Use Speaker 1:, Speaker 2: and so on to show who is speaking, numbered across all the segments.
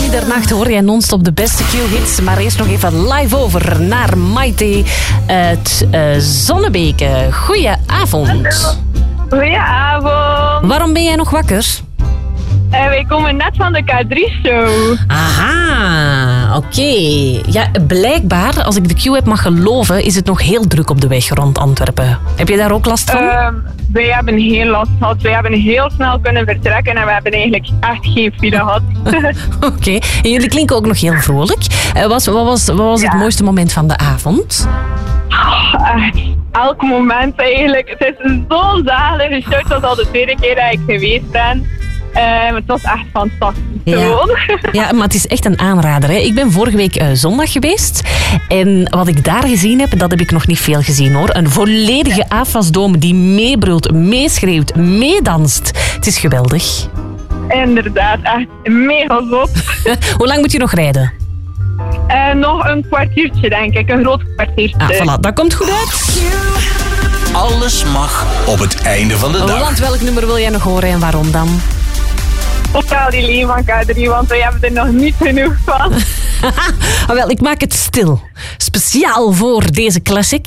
Speaker 1: middernacht hoor jij non-stop de beste Q-hits. Maar eerst nog even live over naar Maite uit Zonnebeke. Goedenavond.
Speaker 2: Goedenavond.
Speaker 1: Waarom ben jij nog wakker?
Speaker 2: Wij komen net van de K3-show.
Speaker 1: Aha, oké. Ja, blijkbaar, als ik de Q heb mag geloven, is het nog heel druk op de weg rond Antwerpen. Heb je daar ook last van?
Speaker 2: Wij hebben heel last gehad. Wij hebben heel snel kunnen vertrekken en we hebben eigenlijk echt geen file gehad.
Speaker 1: Oké. En jullie klinken ook nog heel vrolijk. Wat was het mooiste moment van de avond?
Speaker 2: Echt, elk moment eigenlijk. Het is zo zalig. De show was al de tweede keer dat ik geweest ben. Het was echt fantastisch.
Speaker 1: Ja, maar het is echt een aanrader. Hè. Ik ben vorige week zondag geweest. En wat ik daar gezien heb, dat heb ik nog niet veel gezien hoor. Een volledige AFAS-dome die meebrult, meeschreeuwt, meedanst. Het is geweldig.
Speaker 2: Inderdaad, echt mega zot.
Speaker 1: Hoe lang moet je nog rijden?
Speaker 2: Nog een kwartiertje denk ik, een groot kwartiertje.
Speaker 1: Voilà, dat komt goed uit.
Speaker 3: Alles mag op het einde van de dag.
Speaker 1: Want welk nummer wil jij nog horen en waarom dan?
Speaker 2: Totaal die Lee van K3, want wij hebben er nog niet genoeg van.
Speaker 1: Wel, ik maak het stil. Speciaal voor deze classic.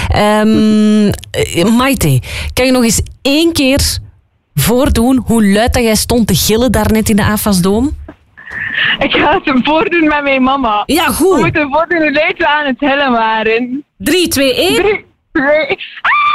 Speaker 1: Maite, kan je nog eens 1 keer voordoen hoe luid dat jij stond te gillen daarnet in de AFAS-dome?
Speaker 2: Ik ga het voordoen met mijn mama.
Speaker 1: Ja, goed.
Speaker 2: We moeten voordoen hoe luid we aan het gillen waren.
Speaker 1: 3, 2, 1.
Speaker 2: 3, 2...